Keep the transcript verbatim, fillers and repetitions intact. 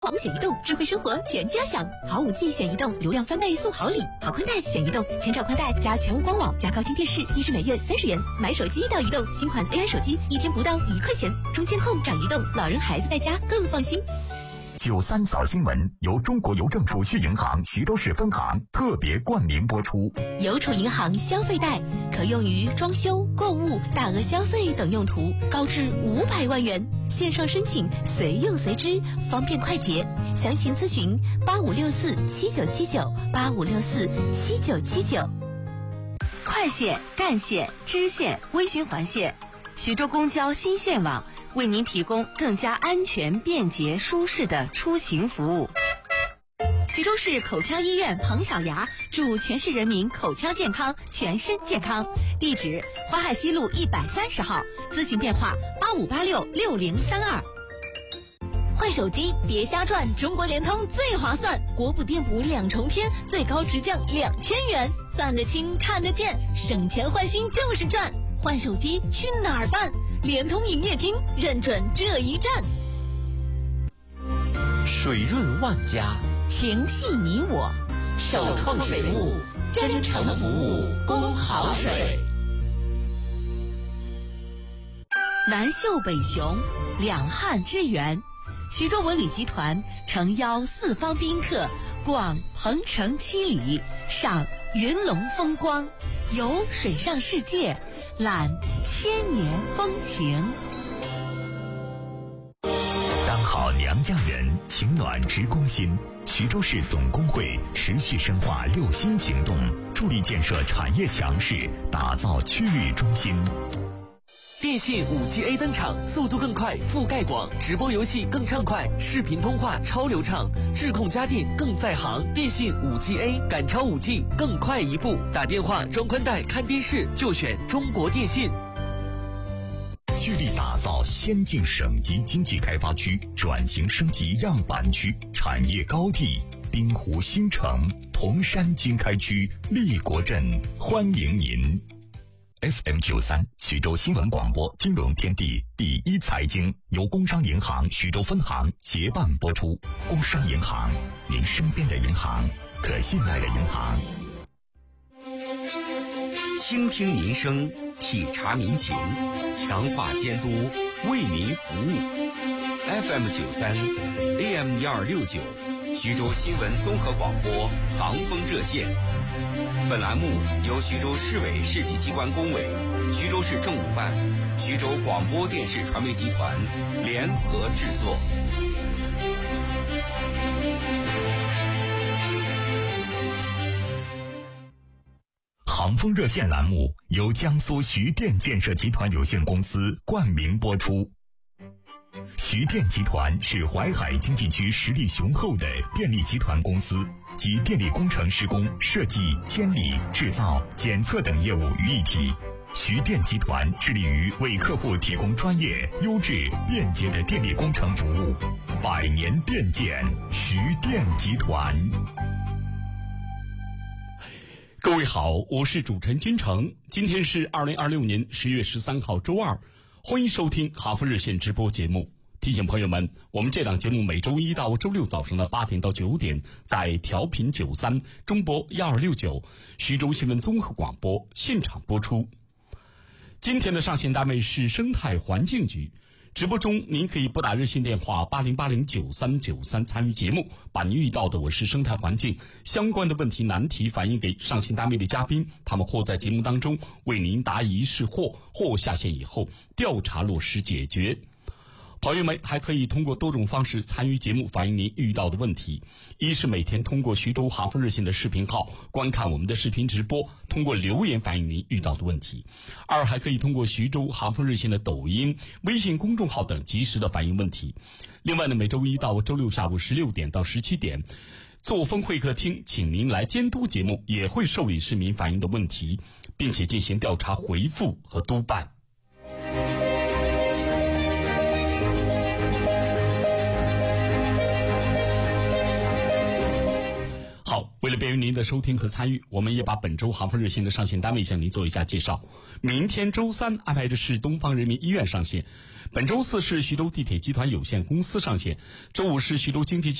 好选移动，智慧生活全家享。好五 G 选移动，流量翻倍送好礼。好宽带选移动，千兆宽带加全屋光网加高清电视，一支每月三十元。买手机到移动，新款 A I 手机一天不到一块钱。中监控涨移动，老人孩子在家更放心。 九三早新闻由中国邮政储蓄银行徐州市分行特别冠名播出。 邮储银行消费贷可用于装修、购物、大额消费等用途，高至五百万元。线上申请，随用随支，方便快捷。详情咨询八五六四七九七九八五六四七九七九。 快线、干线、支线、微循环线，徐州公交新线网为您提供更加安全、便捷、舒适的出行服务。徐州市口腔医院彭小牙祝全市人民口腔健康、全身健康。地址：淮海西路一百三十号，咨询电话：八五八六六零三二。 换手机别瞎转，中国联通最划算，国补电补两重天，最高直降两千元，算得清看得见，省钱换新就是赚。换手机去哪儿办？联通营业厅认准这一站。 水润万家， 情系你我， 首创水务，真诚服务，供好水。 南秀北雄，两汉之源。徐州文旅集团诚邀四方宾客逛鹏城七里，赏云龙风光，游水上世界，览千年风情。 当好娘家人，情暖知光心。徐州市总工会持续深化六新行动，助力建设产业强势，打造区域中心。 电信 五 G A 登场，速度更快，覆盖广，直播游戏更畅快，视频通话超流畅，智控家电更在行。电信 五 G A 赶超 五 G， 更快一步。打电话、装宽带、看电视就选中国电信。 聚力打造先进省级经济开发区，转型升级样板区，产业高地滨湖新城、铜山经开区、立国镇，欢迎您。F M 九三徐州新闻广播金融天地第一财经由工商银行徐州分行协办播出。工商银行，您身边的银行，可信赖的银行。 倾听民生，体察民情，强化监督，为民服务。F M 九三 A M 一二六九徐州新闻综合广播航风热线。本栏目由徐州市委市级机关工委、徐州市政务办、徐州广播电视传媒集团联合制作。 航风热线栏目由江苏徐电建设集团有限公司冠名播出。徐电集团是淮海经济区实力雄厚的电力集团公司，集电力工程施工、设计、监理、制造、检测等业务于一体。徐电集团致力于为客户提供专业、优质、便捷的电力工程服务。百年电建，徐电集团。 各位好，我是主持人金城，今天是二零二六年十月十三号周二，欢迎收听航风热线直播节目。提醒朋友们，我们这档节目每周一到周六早上的八点到九点，在调频九三中波一二六九徐州新闻综合广播现场播出。今天的上线单位是生态环境局。直播中您可以拨打热线电话八零八零九三九三参与节目，把您遇到的我市生态环境相关的问题难题反映给上线单位的嘉宾，他们或在节目当中为您答疑释惑，或下线以后调查落实解决。朋友们还可以通过多种方式参与节目，反映您遇到的问题。一是每天通过徐州航风热线的视频号观看我们的视频直播，通过留言反映您遇到的问题。二还可以通过徐州航风热线的抖音、微信公众号等及时的反映问题。另外呢，每周一到周六下午十六点到十七点，作风会客厅请您来监督节目，也会受理市民反映的问题，并且进行调查回复和督办。好， 好，为了便于您的收听和参与，我们也把本周航风热线的上线单位向您做一下介绍。明天周三安排的是东方人民医院上线，本周四是徐州地铁集团有限公司上线，周五是徐州经济